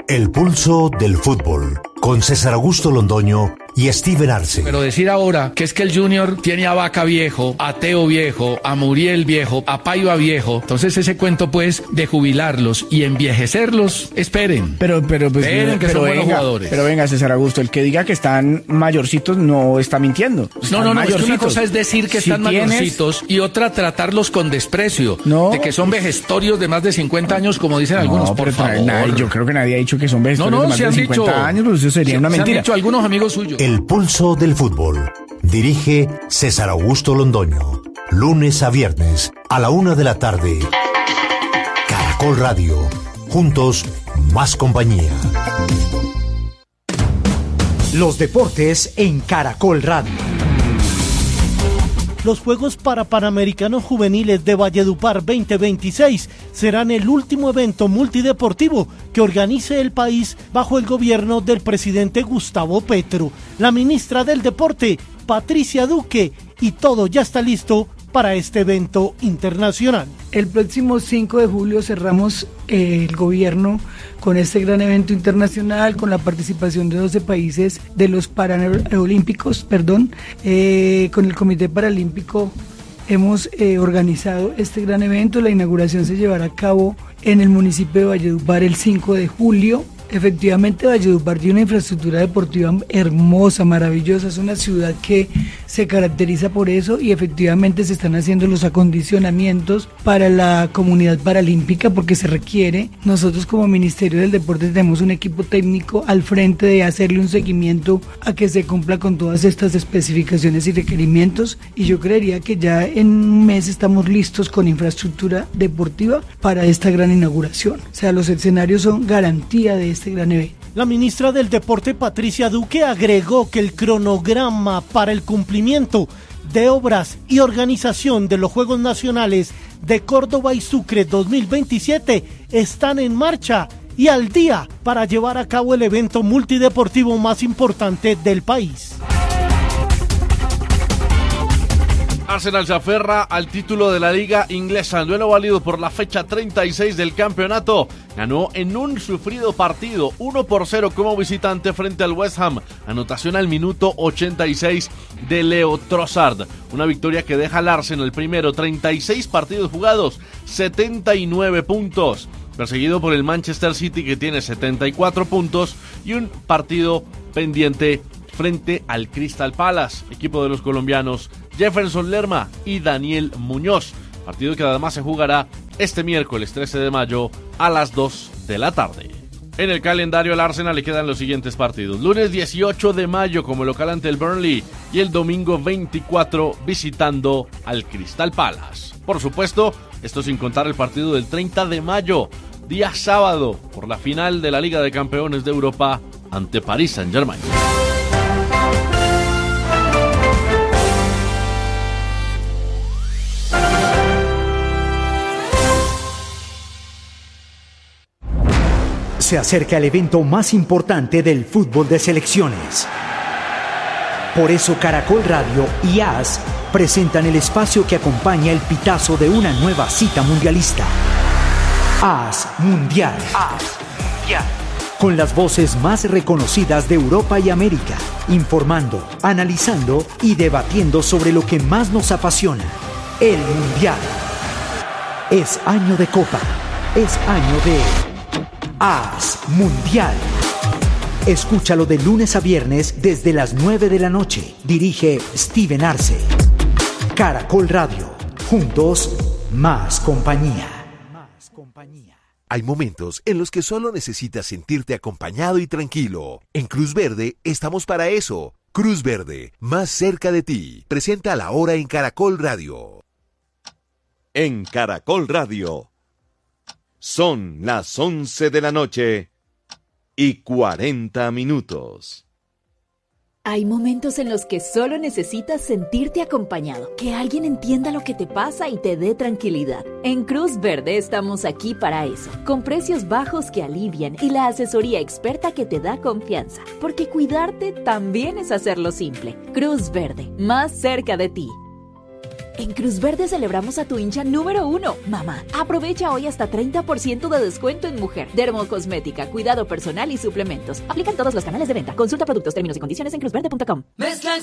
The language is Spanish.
El pulso del fútbol, con César Augusto Londoño y Steven Arce. Pero decir ahora que es que el Junior tiene a Vaca viejo, a Teo viejo, a Muriel viejo, a Paiva viejo, entonces ese cuento pues de jubilarlos y envejecerlos, esperen. Pero son buenos jugadores. Pero venga, César Augusto, el que diga que están mayorcitos no está mintiendo. No, es que una cosa es decir que están mayorcitos y otra tratarlos con desprecio, de que son vejestorios de más de 50 años, como dicen algunos, por favor. Yo creo que nadie ha dicho que son vejestorios de más de 50 años, pues eso sería una mentira. Se han dicho algunos amigos suyos. El pulso del fútbol. Dirige César Augusto Londoño. Lunes a viernes a la 1 de la tarde. Caracol Radio. Juntos, más compañía. Los deportes en Caracol Radio. Los Juegos Panamericanos Juveniles de Valledupar 2026 serán el último evento multideportivo que organice el país bajo el gobierno del presidente Gustavo Petro. La ministra del Deporte, Patricia Duque, y todo ya está listo para este evento internacional. El próximo 5 de julio cerramos el gobierno con este gran evento internacional, con la participación de 12 países de los Paralímpicos, con el Comité Paralímpico hemos organizado este gran evento. La inauguración se llevará a cabo en el municipio de Valledupar el 5 de julio. Efectivamente, Valledupar tiene una infraestructura deportiva hermosa, maravillosa, es una ciudad que se caracteriza por eso y efectivamente se están haciendo los acondicionamientos para la comunidad paralímpica porque se requiere. Nosotros como Ministerio del Deporte tenemos un equipo técnico al frente de hacerle un seguimiento a que se cumpla con todas estas especificaciones y requerimientos y yo creería que ya en un mes estamos listos con infraestructura deportiva para esta gran inauguración. O sea, los escenarios son garantía de este gran evento. La ministra del Deporte, Patricia Duque, agregó que el cronograma para el cumplimiento de obras y organización de los Juegos Nacionales de Córdoba y Sucre 2027 están en marcha y al día para llevar a cabo el evento multideportivo más importante del país. Arsenal se aferra al título de la liga inglesa. El duelo válido por la fecha 36 del campeonato. Ganó en un sufrido partido 1-0 como visitante frente al West Ham. Anotación al minuto 86 de Leo Trossard. Una victoria que deja al Arsenal primero, 36 partidos jugados, 79 puntos. Perseguido por el Manchester City que tiene 74 puntos y un partido pendiente frente al Crystal Palace, equipo de los colombianos Jefferson Lerma y Daniel Muñoz. Partido que además se jugará este miércoles 13 de mayo a las 2 de la tarde. En el calendario al Arsenal le quedan los siguientes partidos. Lunes 18 de mayo como local ante el Burnley y el domingo 24 visitando al Crystal Palace. Por supuesto, esto sin contar el partido del 30 de mayo, día sábado, por la final de la Liga de Campeones de Europa ante Paris Saint-Germain. Se acerca el evento más importante del fútbol de selecciones. Por eso Caracol Radio y AS presentan el espacio que acompaña el pitazo de una nueva cita mundialista. AS Mundial. Con las voces más reconocidas de Europa y América, informando, analizando y debatiendo sobre lo que más nos apasiona, el Mundial. Es año de Copa, es año de AS Mundial. Escúchalo de lunes a viernes desde las 9 de la noche. Dirige Steven Arce. Caracol Radio. Juntos, más compañía. Hay momentos en los que solo necesitas sentirte acompañado y tranquilo. En Cruz Verde estamos para eso. Cruz Verde, más cerca de ti. Presenta la hora en Caracol Radio. En Caracol Radio. Son las 11 de la noche y 40 minutos. Hay momentos en los que solo necesitas sentirte acompañado, que alguien entienda lo que te pasa y te dé tranquilidad. En Cruz Verde estamos aquí para eso, con precios bajos que alivian y la asesoría experta que te da confianza, porque cuidarte también es hacerlo simple. Cruz Verde, más cerca de ti. En Cruz Verde celebramos a tu hincha número 1, mamá. Aprovecha hoy hasta 30% de descuento en mujer, dermocosmética, cuidado personal y suplementos. Aplican todos los canales de venta. Consulta productos, términos y condiciones en cruzverde.com.